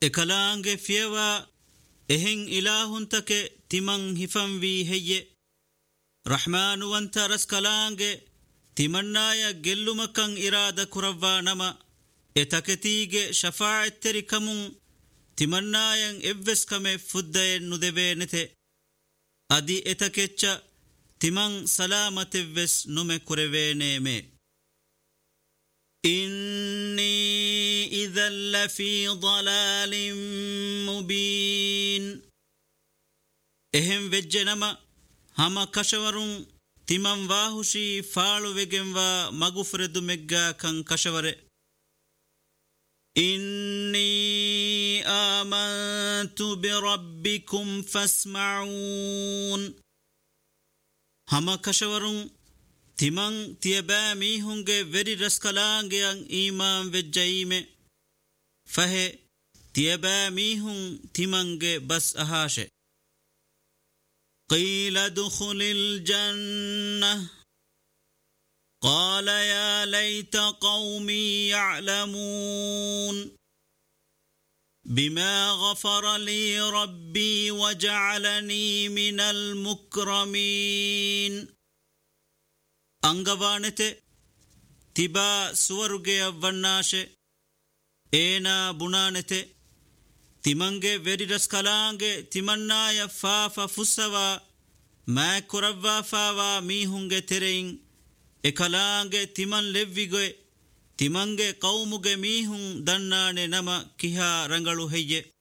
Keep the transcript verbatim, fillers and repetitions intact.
ekalaange fiyewa ehen ilahun take timan hifan vi heye rahmanu wanta raskalaange timannaya gellumakan irada kuravva nama etaketige shafa'at terikamun timannayan evves kame fuddayen nudebenete adi etakecha timan salamatevves nume kureveneme inni idhan lafi dalalin mubin ehem vejjenama hama kashawarun timan vahushi faalu vegenwa magufredu megga kan kashaware inni amantu birabbikum fasma'un hama kashawarun timan tiyabami hunge veri raskalaange ang iman vejjaime fahe tiyabami hun timange bas ahashe qila dukhulil jannah قال يا ليت قومي يعلمون بما غفر لي ربي وجعلني من المكرمين أنغوانته تبا سورغي أفناشه إينا بنانته تمنغي وريرس كلانغي تمنا يفافا فسوا ما كروا فاوا ميهنغي ترين ekalaange timan levvigoe timange qawmuge mihun dannane nama kiha rangalu heyye